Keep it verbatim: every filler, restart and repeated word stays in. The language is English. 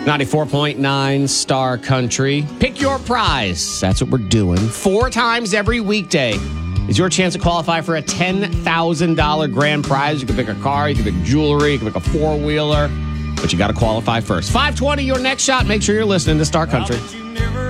ninety-four point nine Star Country. Pick your prize. That's what we're doing. Four times every weekday is your chance to qualify for a ten thousand dollars grand prize. You can pick a car, you can pick jewelry, you can pick a four-wheeler, but you got to qualify first. five twenty, your next shot. Make sure you're listening to Star Country.